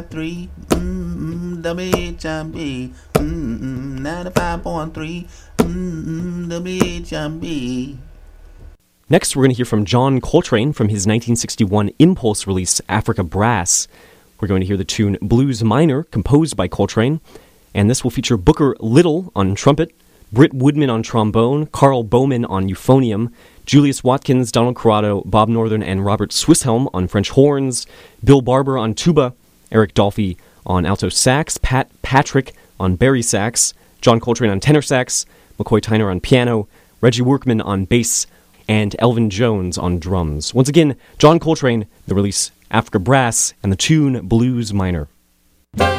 3, WHMB, 95.3, WHMB. Next, we're going to hear from John Coltrane from his 1961 Impulse release, Africa Brass. We're going to hear the tune Blues Minor, composed by Coltrane, and this will feature Booker Little on trumpet, Britt Woodman on trombone, Carl Bowman on euphonium, Julius Watkins, Donald Corrado, Bob Northern, and Robert Swisshelm on French horns, Bill Barber on tuba, Eric Dolphy on alto sax, Pat Patrick on bari sax, John Coltrane on tenor sax, McCoy Tyner on piano, Reggie Workman on bass, and Elvin Jones on drums. Once again, John Coltrane, the release Africa Brass, and the tune Blues Minor.